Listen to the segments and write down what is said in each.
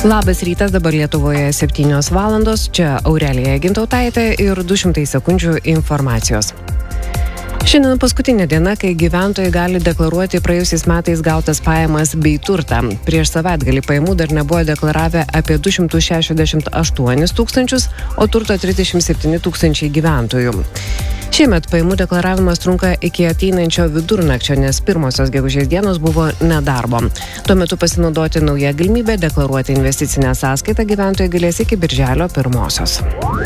Labas rytas, dabar Lietuvoje 7 valandos, čia Aurelija Gintautaitė ir 200 sekundžių informacijos. Šiandien paskutinė diena, kai gyventojai gali deklaruoti praėjusiais metais gautas pajamas bei turtą. Prieš savaitgalį pajamų dar nebuvo deklaravę apie 268 tūkstančius, o turto 37 tūkstančiai gyventojų. Šiemet pajamų deklaravimas trunka iki ateinančio vidurnakčio, nes pirmosios gegužės dienos buvo nedarbo. Tuo metu pasinaudoti naują galimybę deklaruoti investicinę sąskaitą gyventojai galės iki birželio 1.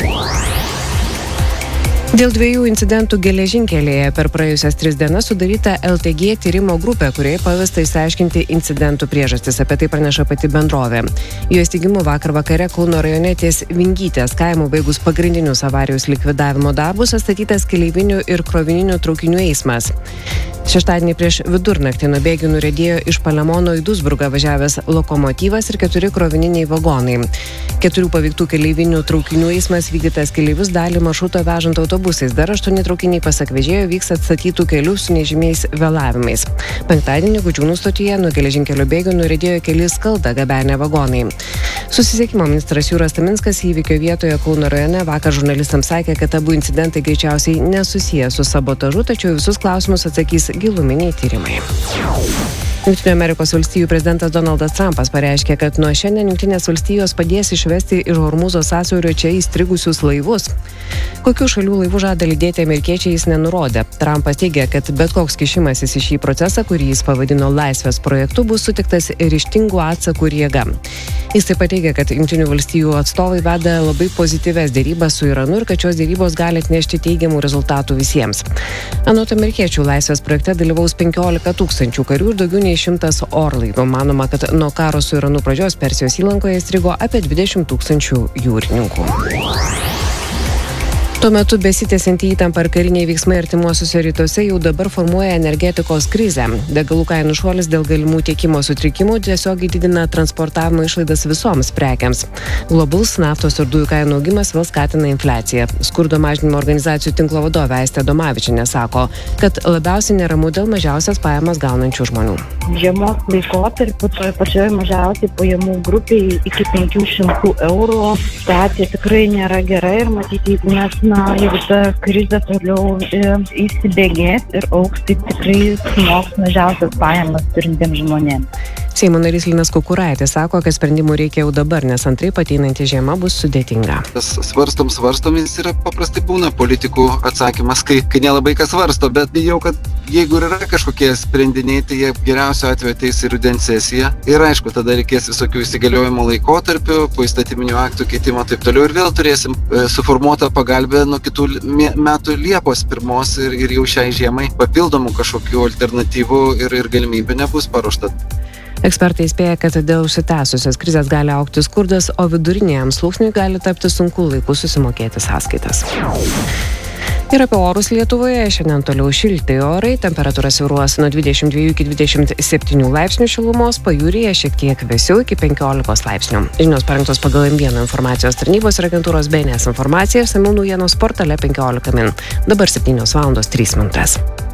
Dėl 2 incidentų geležinkelėje per praėjusias 3 dienas sudaryta LTG tyrimo grupė, kuriai pavesta išsiaiškinti incidentų priežastis. Apie tai praneša pati bendrovė. Jos teigimu vakar vakare Kauno rajone ties Vingytės kaimu baigus pagrindinius avarijos likvidavimo darbus atstatytas keleivinių ir krovininių traukinių eismas. Šeštadienį prieš vidurnaktį nuo bėgių nuriedėjo iš Palemono į Duisburgą važiavęs lokomotyvas ir 4 krovininiai vagonai. 4 paveiktų keleivinių traukinių eismas vykdytas keleivius dalį maršruto vežant autobusais. Dar 8 traukiniai pasak vežėjo vyks atstatytų kelių su nežymiais vėlavimais. Penktadienį Gudžiūnų stotyje nuo geležinkelio bėgių nuriedėjo keli skaldą gabenę vagonai. Susisiekimo ministras Jūras Taminskas įvykio vietoje Kauno rajone vakar žurnalistams sakė, kad abu incidentai greičiausiai nesusiję su sabotažu, tačiau visus klausimus atsakys giluminiai tyrimai. Jungtinių Amerikos valstijų prezidentas Donaldas Trumpas pareiškė, kad nuo šiandien Jungtinės valstijos padės išvesti iš Hormūzo sąsiaurio čia įstrigusius laivus. Kokių šalių laivų žada lydėti amerikiečiai jis nenurodė. Trumpas teigia, kad bet koks kišimasis į šį procesą, kurį jis pavadino laisvės projektu, bus sutiktas ryžtingų atsakų ir jėga. Jis taip pat teigia, kad Jungtinių valstijų atstovai veda labai pozityvias dėrybas su Iranu ir kad šios dėrybos gali atnešti teigiamų rezultatų visiems. Anot amerikiečių laisvės projekte dalyvaus 15 tūkstančių karių ir daugiau nei 100 orlaivių. Manoma, kad nuo karo su Iranu pradžios Persijos įlankoje įstrigo apie 20 tūkstančių jūrininkų. Tuo metu besitęsianti įtampa ir kariniai veiksmai artimuosiuose rytuose jau dabar formuoja energetikos krizę. Degalų kainų šuolis dėl galimų tiekimo sutrikimų tiesiogiai didina transportavimo išlaidas visoms prekiams. Globalus naftos ir dujų kainų augimas vėl skatina infliaciją. Skurdo mažinimo organizacijų tinklo vadovė Aistė Adomavičienė sako, kad labiausiai neramu dėl mažiausias pajamas gaunančių žmonių. Žiemos laikotarpiu toje pačioje mažiausiai pajamų grupėje iki 500 eurų situacija tikrai nėra gera ir matyti, jeigu ta krizė toliau įsibėgės ir augs, tai tikrai smogs mažiausias pajamas turintiems žmonėms. Seimo narys Linas Kukuraitis sako, kad sprendimų reikia jau dabar, nes antraip ateinanti žiema bus sudėtinga. Svarstom, jis yra paprastai būna politikų atsakymas, kai nelabai kas svarsto, bet bijau, kad jeigu yra kažkokie sprendiniai, tai jie geriausiu atveju ateis į rudens sesiją. Ir aišku, tada reikės visokių įsigaliojimo laikotarpių, po įstatyminių aktų keitimo taip toliau ir vėl turėsim suformuotą pagalbę nuo kitų metų Liepos 1 ir jau šiai žiemai papildomų kažkokių alternatyvų ir galimybių nebus paruošta. Ekspertai įspėja, kad dėl užsitęsusios krizės gali augti skurdas, o viduriniajam sluoksniui gali tapti sunku laiku susimokėti sąskaitas. Ir apie orus Lietuvoje. Šiandien toliau šilti orai, temperatūra svyruos nuo 22 iki 27 laipsnių šilumos, pajūryje šiek tiek vėsiau iki 15 laipsnių. Žinios parengtos pagal M1 informacijos tarnybos ir agentūros BNS informaciją, išsamiau naujienos portale 15 min. Dabar 7 valandos 3 minutės.